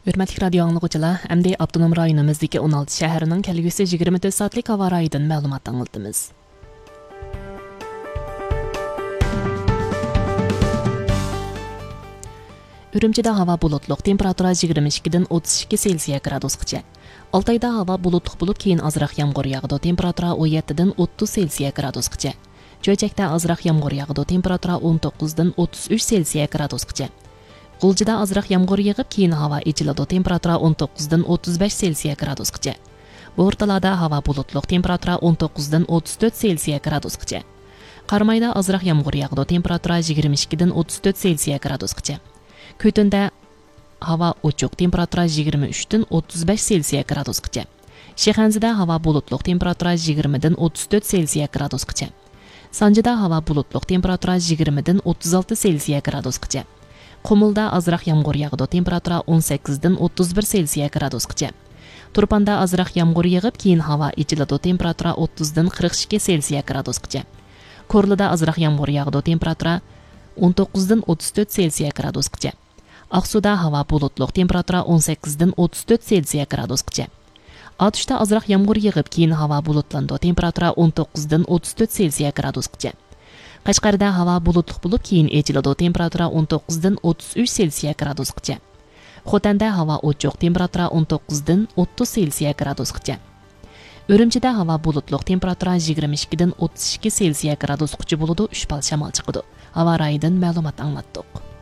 Hürmetlik radio anlıqçılar, əmdi Abdunum rayonimizdeki 16 şəhərinin kəlgüsü 24 saatlik hava rayıdan məlumat anıltımız. Ürümçide hava bulutluq, temperatura 22-dən 32 Selsiya gradusqacha. Altayda hava bulutluq bulub, keyin azraq yağmur yağdı, temperatura 17-dən 30 Selsiya gradusqacha. Çöçəkdə azraq yağmur yağdı, temperatura 19-dən 33 Selsiya gradusqacha. Gulcida azraq yağmur yağıb, keyin hava içiladi, temperatura 19-dən 35 Selsiya gradusqacha. Bo'rtalarda hava bulutluq, temperatura 19-dən 34 Selsiya gradusqacha. Qarmayda azraq yağmur yağdı, temperatura 22-dən 34 Selsiya gradusqacha. Kötündə hava uçuq, temperatura 23-dən 35 Selsiya gradusqacha. Şexənzidə hava bulutluq, temperatura 20-dən 34 Selsiya gradusqacha. Sancıda hava bulutluq, temperatura 20-dən 36 Selsiya gradusqacha. Qumulda azraq yağmur yağdı, temperatura 18-dən 31 Selsiya gradusqacha. Turpanda azraq yağmur yağıb, keyin hava içiladi, temperatura 30-dən 42 Selsiya gradusqacha. Korluda azraq yağmur yağdı, temperatura 19-dən 34 Selsiya gradusqacha. Aqsuda hava bulutluq, temperatura 18-dən 34 Selsiya gradusqacha. Atuşda azraq yağmur yağıb, keyin hava bulutlandı, temperatura 19-dən 34 Selsiya gradusqacha. Qashqarda hava bulutluq bo'lib, keyin echiladi, temperatura 19-dan 33 Selsiya gradusqacha. Xotanda hava ochiq, temperatura 19-dan 30 Selsiya gradusqacha. Urumchida hava bulutluq, temperatura 22-dan 32 Selsiya gradusqacha bo'ladi, 3 bal shamol chiqadi. Havo rayidan ma'lumot anglatdik.